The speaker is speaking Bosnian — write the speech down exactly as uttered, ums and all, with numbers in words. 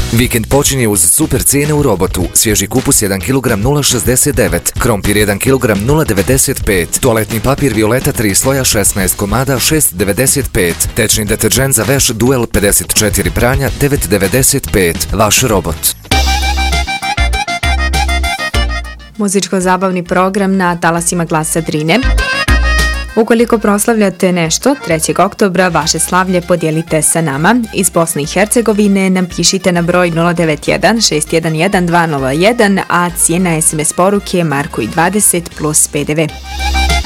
Vikend počinje uz super cijene u Robotu. Svježi kupus jedan kilogram nula zarez šezdeset devet, krompir jedan kilogram nula zarez devedeset pet, toaletni papir Violeta tri sloja šesnaest komada šest zarez devedeset pet, tečni deterđent za veš Duel pedeset četiri pranja devet zarez devedeset pet. Vaš Robot. Muzičko-zabavni program na talasima Glasa Drine. Ukoliko proslavljate nešto, trećeg oktobra vaše slavlje podijelite sa nama. Iz Bosne i Hercegovine nam pišite na broj nula devet jedan šest jedan jedan dva nula jedan, a cijena es em es poruke Marko i dvadeset plus pe de ve.